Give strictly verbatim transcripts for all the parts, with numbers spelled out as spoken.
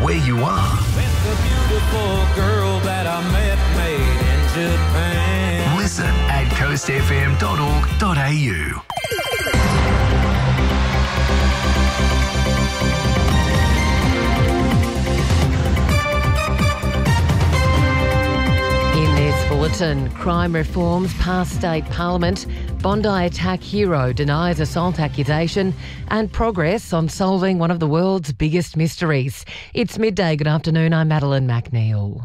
where you are. With the beautiful girl that I met made in Japan. Listen at coast f m dot org dot a u. In this bulletin, crime reforms past state parliament, Bondi attack hero denies assault accusation, and progress on solving one of the world's biggest mysteries. It's midday. Good afternoon. I'm Madeline McNeil.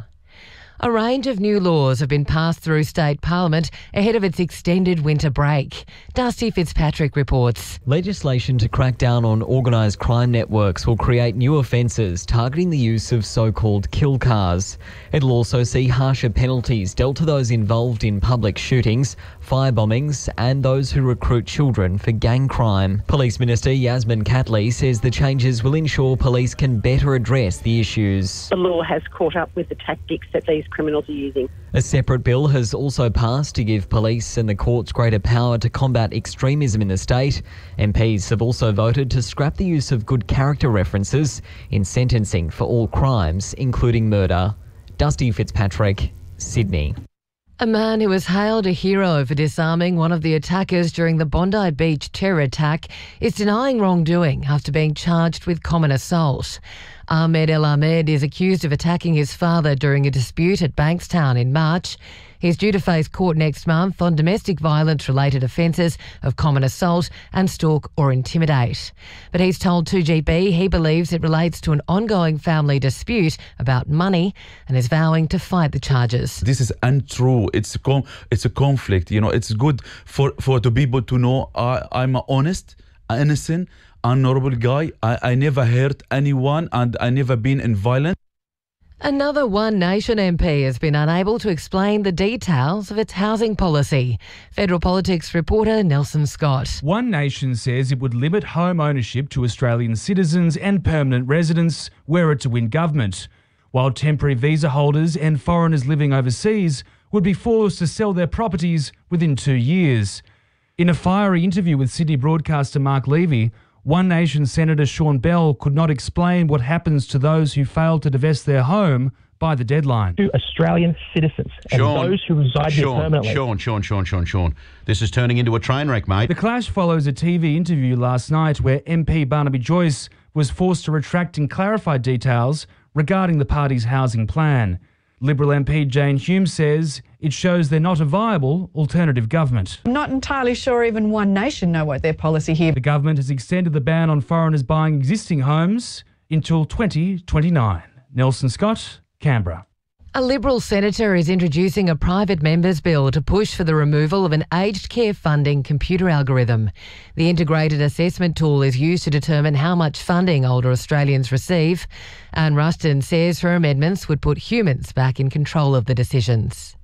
A range of new laws have been passed through state parliament ahead of its extended winter break. Dusty Fitzpatrick reports. Legislation to crack down on organised crime networks will create new offences targeting the use of so-called kill cars. It'll also see harsher penalties dealt to those involved in public shootings, fire bombings and those who recruit children for gang crime. Police Minister Yasmin Catley says the changes will ensure police can better address the issues. The law has caught up with the tactics that these criminals are using. A separate bill has also passed to give police and the courts greater power to combat extremism in the state. M Ps have also voted to scrap the use of good character references in sentencing for all crimes, including murder. Dusty Fitzpatrick, Sydney. A man who was hailed a hero for disarming one of the attackers during the Bondi Beach terror attack is denying wrongdoing after being charged with common assault. Ahmed El Ahmed is accused of attacking his father during a dispute at Bankstown in March. He's due to face court next month on domestic violence-related offences of common assault and stalk or intimidate. But he's told two G B he believes it relates to an ongoing family dispute about money and is vowing to fight the charges. This is untrue. It's a, com- it's a conflict. You know, it's good for, for the people to know I, I'm honest, innocent, honourable guy. I, I never hurt anyone and I never been in violence. Another One Nation M P has been unable to explain the details of its housing policy. Federal Politics reporter Nelson Scott. One Nation says it would limit home ownership to Australian citizens and permanent residents were it to win government, while temporary visa holders and foreigners living overseas would be forced to sell their properties within two years. In a fiery interview with Sydney broadcaster Mark Levy, One Nation Senator Sean Bell could not explain what happens to those who fail to divest their home by the deadline. To Australian citizens and Sean, those who reside Sean, here permanently. Sean, Sean, Sean, Sean, Sean. This is turning into a train wreck, mate. The clash follows a T V interview last night where M P Barnaby Joyce was forced to retract and clarify details regarding the party's housing plan. Liberal M P Jane Hume says it shows they're not a viable alternative government. I'm not entirely sure even One Nation know what their policy here. The government has extended the ban on foreigners buying existing homes until twenty twenty-nine. Nelson Scott, Canberra. A Liberal senator is introducing a private members bill to push for the removal of an aged care funding computer algorithm. The integrated assessment tool is used to determine how much funding older Australians receive. Anne Ruston says her amendments would put humans back in control of the decisions.